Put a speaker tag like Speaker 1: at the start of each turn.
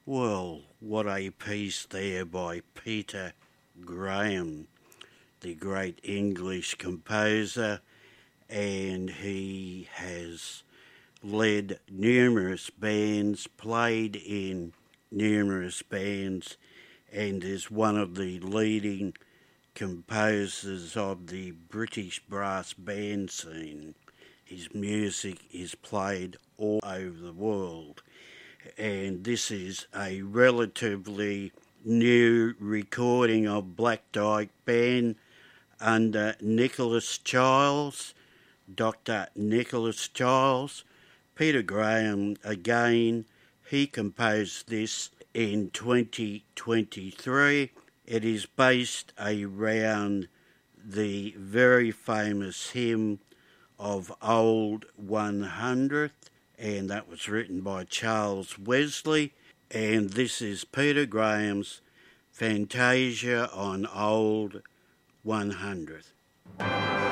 Speaker 1: Well, what a piece there by Peter Graham, the great English composer, and he has led numerous bands, played in numerous bands, and is one of the leading composers of the British brass band scene. His music is played all over the world, and this is a relatively new recording of Black Dyke Band under Nicholas Childs, Dr. Nicholas Childs. Peter Graham, again, he composed this in 2023. It is based around the very famous hymn of Old 100th, and that was written by Charles Wesley. And this is Peter Graham's Fantasia on Old 100th.